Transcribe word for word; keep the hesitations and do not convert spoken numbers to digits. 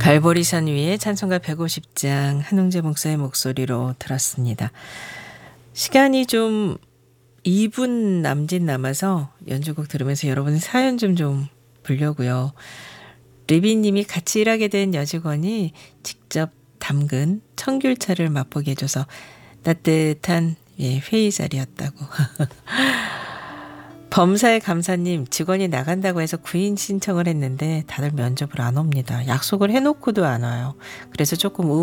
발보리산 위에 찬송가 백오십 장 한웅재 목사의 목소리로 들었습니다. 시간이 좀 이 분 남짓 남아서 연주곡 들으면서 여러분 사연 좀 좀 보려고요. 리비님이 같이 일하게 된 여직원이 직접 담근 청귤차를 맛보게 해줘서 따뜻한 예, 회의 자리였다고. 범사의 감사님, 직원이 나간다고 해서 구인 신청을 했는데 다들 면접을 안 옵니다. 약속을 해놓고도 안 와요. 그래서 조금